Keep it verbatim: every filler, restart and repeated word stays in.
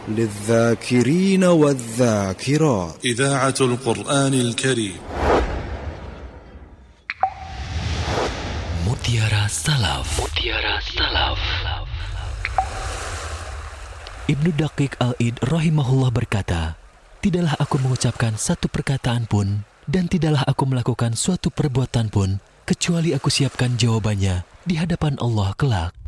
للذاكرين والذاكرات. إذاعة القرآن الكريم. Mutiara Salaf. Mutiara Salaf. Ibnu Daqiq Al-Id rahimahullah berkata, tidaklah aku mengucapkan satu perkataan pun dan tidaklah aku melakukan suatu perbuatan pun kecuali aku siapkan jawabannya di hadapan Allah kelak.